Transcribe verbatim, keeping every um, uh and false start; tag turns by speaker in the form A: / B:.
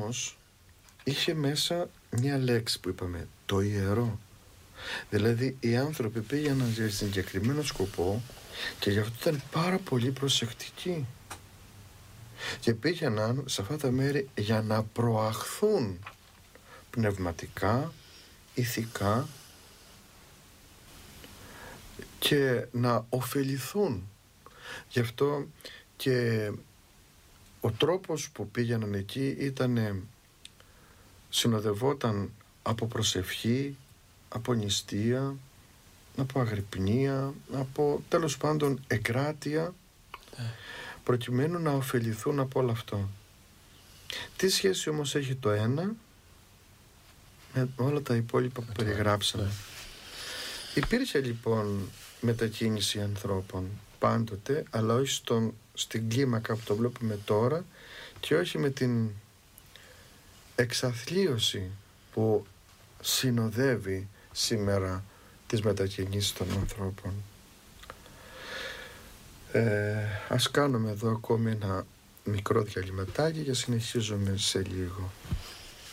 A: όμως είχε μέσα μια λέξη που είπαμε, το ιερό. Δηλαδή οι άνθρωποι πήγαιναν για συγκεκριμένο σκοπό και γι' αυτό ήταν πάρα πολύ προσεκτικοί. Και πήγαιναν σε αυτά τα μέρη για να προαχθούν πνευματικά, ηθικά και να ωφεληθούν. Γι' αυτό και ο τρόπος που πήγαιναν εκεί ήταν, συνοδευόταν από προσευχή, από νηστεία, από αγρυπνία, από τέλος πάντων εγκράτεια, προκειμένου να ωφεληθούν από όλο αυτό. Τι σχέση όμως έχει το ένα με όλα τα υπόλοιπα που περιγράψαμε? Ναι. Υπήρχε λοιπόν μετακίνηση ανθρώπων πάντοτε, αλλά όχι στον, στην κλίμακα που το βλέπουμε τώρα και όχι με την εξαθλίωση που συνοδεύει σήμερα τις μετακινήσεις των ανθρώπων. Ε, ας κάνουμε εδώ ακόμη ένα μικρό διαλυματάκι και συνεχίζουμε σε λίγο.